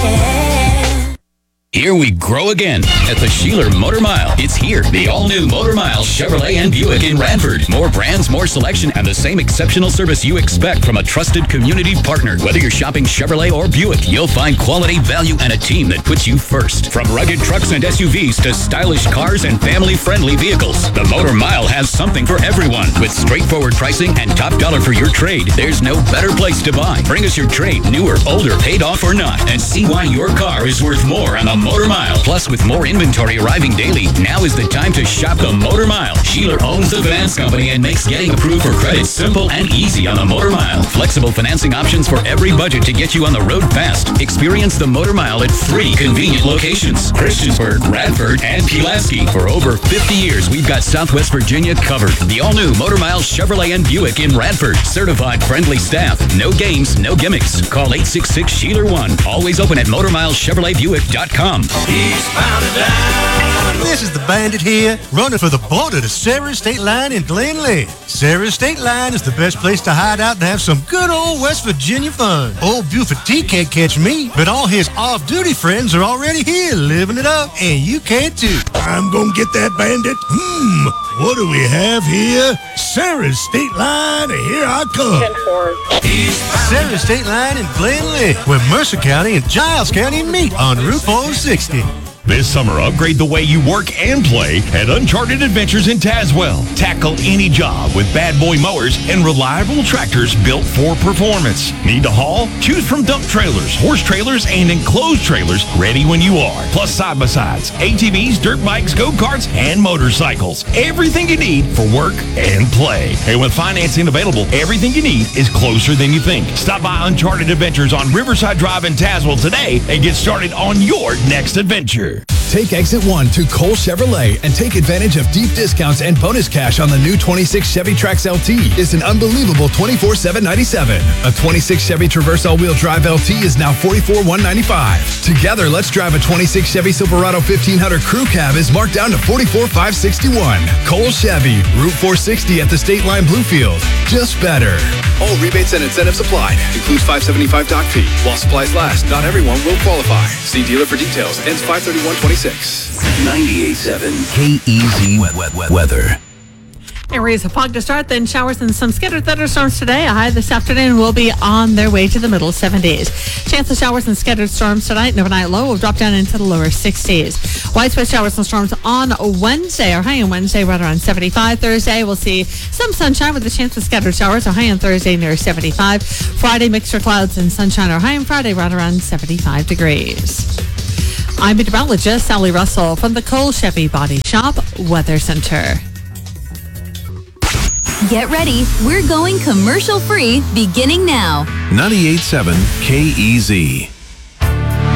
Here we grow again at the Sheeler Motor Mile. It's here, the all-new Motor Mile Chevrolet and Buick in Radford. More brands, more selection, and the same exceptional service you expect from a trusted community partner. Whether you're shopping Chevrolet or Buick, you'll find quality, value, and a team that puts you first. From rugged trucks and SUVs to stylish cars and family-friendly vehicles, the Motor Mile has something for everyone. With straightforward pricing and top dollar for your trade, there's no better place to buy. Bring us your trade, new or older, paid off or not, and see why your car is worth more on the Motor Mile. Plus, with more inventory arriving daily, now is the time to shop the Motor Mile. Sheeler owns the finance company and makes getting approved for credit simple and easy on the Motor Mile. Flexible financing options for every budget to get you on the road fast. Experience the Motor Mile at 3 convenient locations: Christiansburg, Radford, and Pulaski. For over 50 years, we've got Southwest Virginia covered. The all-new Motor Mile Chevrolet and Buick in Radford. Certified friendly staff. No games, no gimmicks. Call 866-SHEELER1. Always open at MotorMileChevroletBuick.com. This is the Bandit here, running for the border to Sarah State Line in Glenlyn. Sarah State Line is the best place to hide out and have some good old West Virginia fun. Old Buford T can't catch me, but all his off-duty friends are already here living it up, and you can too. I'm gonna get that bandit. What do we have here? Sarah's State Line, here I come. Sarah's State Line in Glenlyn, where Mercer County and Giles County meet on Route 460. This summer, upgrade the way you work and play at Uncharted Adventures in Tazewell. Tackle any job with Bad Boy mowers and reliable tractors built for performance. Need to haul? Choose from dump trailers, horse trailers, and enclosed trailers ready when you are. Plus side-by-sides, ATVs, dirt bikes, go-karts, and motorcycles. Everything you need for work and play. And with financing available, everything you need is closer than you think. Stop by Uncharted Adventures on Riverside Drive in Tazewell today and get started on your next adventure. Take Exit 1 to Cole Chevrolet and take advantage of deep discounts and bonus cash on the new 26 Chevy Trax LT. It's an unbelievable $24,797. A 26 Chevy Traverse all-wheel drive LT is now $44,195. Together, let's drive a 26 Chevy Silverado 1500 Crew Cab is marked down to $44,561. Cole Chevy, Route 460 at the State Line Bluefield. Just better. All rebates and incentives applied. Includes $575 dock fee. While supplies last, not everyone will qualify. See dealer for details. Ends 5/31/26. 98.7 KEZ weather. Areas of fog to start, then showers and some scattered thunderstorms today. A high this afternoon will be on their way to the middle 70s. Chance of showers and scattered storms tonight. And overnight low will drop down into the lower 60s. Widespread showers and storms on Wednesday. Our high on Wednesday right around 75. Thursday we'll see some sunshine with a chance of scattered showers. Our high on Thursday near 75. Friday mixture clouds and sunshine. Our high on Friday right around 75 degrees. I'm meteorologist Sally Russell from the Cole Chevy Body Shop Weather Center. Get ready. We're going commercial free beginning now. 98.7 KEZ.